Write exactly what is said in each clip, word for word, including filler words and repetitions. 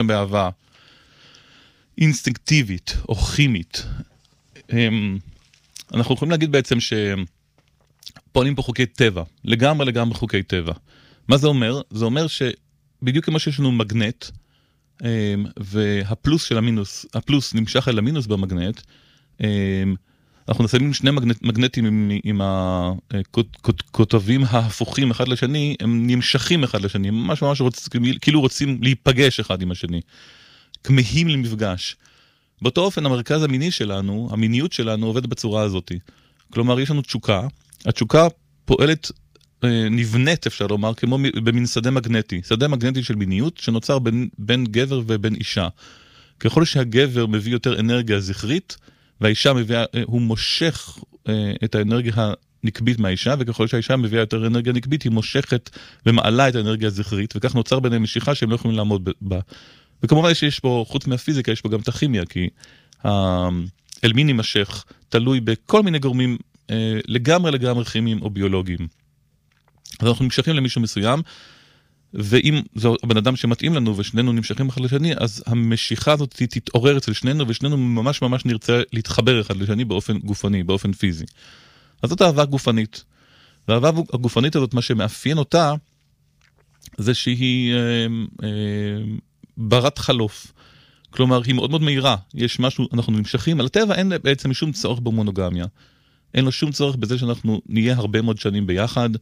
באהבה אינסטינקטיבית או כימית. אנחנו יכולים להגיד בעצם שפועלים פה חוקי טבע, לגמרי לגמרי חוקי טבע. מה זה אומר? זה אומר שבדיוק כמו שיש לנו מגנט, והפלוס של המינוס, הפלוס נמשך אל המינוס במגנט, אנחנו נסיימים שני מגנט, מגנטים עם, עם הכותבים ההפוכים אחד לשני, הם נמשכים אחד לשני, הם ממש ממש רוצ, כאילו רוצים להיפגש אחד עם השני, כמהים למפגש. באותו אופן, המרכז המיני שלנו, המיניות שלנו עובד בצורה הזאת. כלומר, יש לנו תשוקה, התשוקה פועלת, נבנית אפשר לומר, כמו במין שדה מגנטי, שדה מגנטי של מיניות שנוצר בין, בין גבר ובין אישה. ככל שהגבר מביא יותר אנרגיה זכרית, והאישה מביאה, הוא מושך את האנרגיה הנקבית מהאישה, וככל שהאישה מביאה יותר אנרגיה נקבית, היא מושכת ומעלה את האנרגיה הזכרית, וכך נוצר ביניהם משיכה שהם לא יכולים לעמוד בה. וכמובן שיש פה, חוץ מהפיזיקה, יש פה גם את הכימיה, כי אל מין יימשך תלוי בכל מיני גורמים לגמרי לגמרי כימיים או ביולוגיים. אז אנחנו נמשכים למישהו מסוים, ואם זה הבן אדם שמתאים לנו ושנינו נמשכים אחד לשני, אז המשיכה הזאת תתעורר אצל שנינו, ושנינו ממש ממש נרצה להתחבר אחד לשני באופן גופני, באופן פיזי. אז זאת אהבה גופנית. והאהבה הגופנית הזאת, מה שמאפיין אותה, זה שהיא אה, אה, ברת חלוף. כלומר, היא מאוד מאוד מהירה. יש משהו, אנחנו נמשכים. על הטבע אין בעצם שום צורך במונוגמיה. אין לו שום צורך בזה שאנחנו נהיה הרבה מאוד שנים ביחד,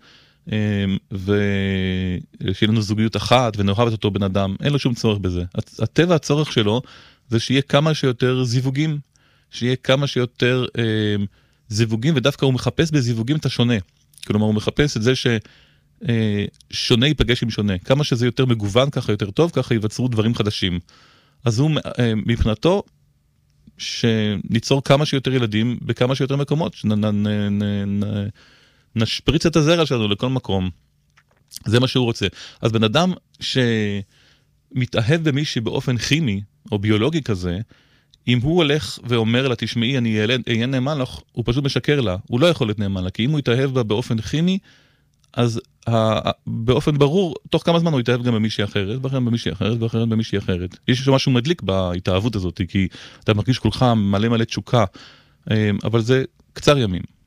ושיהיה לנו זוגיות אחת ונאהב את אותו בן אדם, אין לו שום צורך בזה. הטבע הצורך שלו זה שיהיה כמה שיותר זיווגים, שיהיה כמה שיותר אה, זיווגים, ודווקא הוא מחפש בזיווגים את השונה. כלומר, הוא מחפש את זה ששונה אה, ייפגש עם שונה. כמה שזה יותר מגוון, ככה יותר טוב, ככה ייווצרו דברים חדשים. אז הוא אה, מבחינתו, שניצור כמה שיותר ילדים בכמה שיותר מקומות, שנ, נ, נ, נ, נשפריץ את הזרע שלנו לכל מקום. זה מה שהוא רוצה. אז בן אדם שמתאהב במישהי באופן כימי או ביולוגי כזה, אם הוא הולך ואומר לה, תשמעי, אני אהיה נאמן לך, הוא פשוט משקר לה. הוא לא יכול להיות נאמן לה, כי אם הוא יתאהב בה באופן כימי, אז באופן ברור, תוך כמה זמן הוא יתאהב גם במישהי אחרת, ואחרת במישהי אחרת, ואחרת במישהי אחרת. יש משהו מדליק בהתאהבות הזאת, כי אתה מרגיש כולך מלא מלא תשוקה, אבל זה קצר ימים.